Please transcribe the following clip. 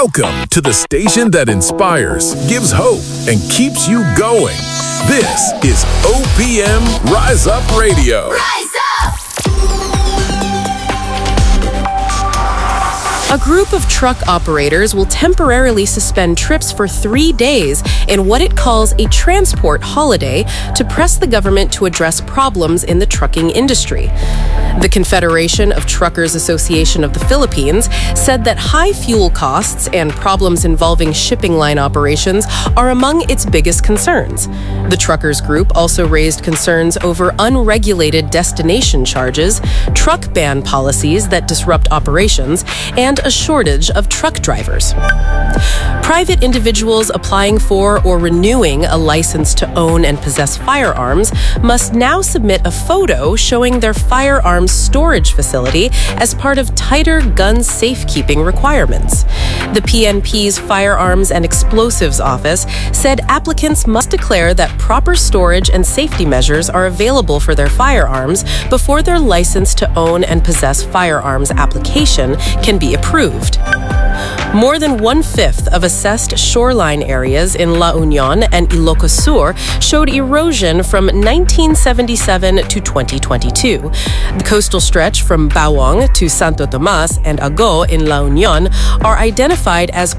Welcome to the station that inspires, gives hope, and keeps you going. This is OPM Rise Up Radio. Rise up! A group of truck operators will temporarily suspend trips for 3 days in what it calls a transport holiday to press the government to address problems in the trucking industry. The Confederation of Truckers Association of the Philippines said that high fuel costs and problems involving shipping line operations are among its biggest concerns. The truckers group also raised concerns over unregulated destination charges, truck ban policies that disrupt operations, and a shortage of truck drivers. Private individuals applying for or renewing a license to own and possess firearms must now submit a photo showing their firearms storage facility as part of tighter gun safekeeping requirements. The PNP's Firearms and Explosives Office said applicants must declare that proper storage and safety measures are available for their firearms before their license to own and possess firearms application can be approved. More than 1/5 of assessed shoreline areas in La Union and Ilocos Sur showed erosion from 1977 to 2022. The coastal stretch from Bawang to Santo Tomas and Ago in La Union are identified as